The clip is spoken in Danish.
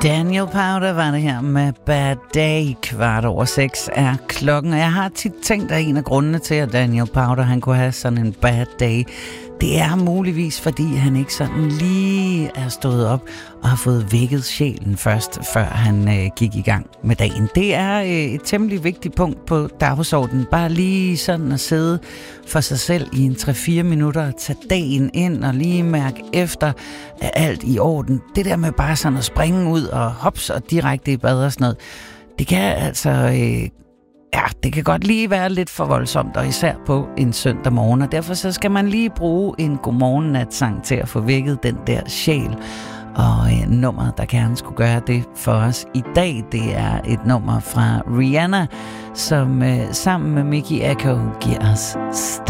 Daniel Powter var det her med Bad Day. 6:15 er klokken. Og jeg har tit tænkt, at en af grundene til, at Daniel Powter han kunne have sådan en bad day, det er muligvis, fordi han ikke sådan lige er stået op og har fået vækket sjælen først, før han gik i gang med dagen. Det er et temmelig vigtigt punkt på dagsordenen. Bare lige sådan at sidde for sig selv i en 3-4 minutter og tage dagen ind og lige mærke efter, at alt i orden. Det der med bare sådan at springe ud og hops og direkte i bad og sådan noget, det kan altså... Ja, det kan godt lige være lidt for voldsomt, og især på en søndag morgen, og derfor så skal man lige bruge en godmorgen-natsang til at få vækket den der sjæl. Og nummeret, der gerne skulle gøre det for os i dag, det er et nummer fra Rihanna, som sammen med Mickey Echo giver os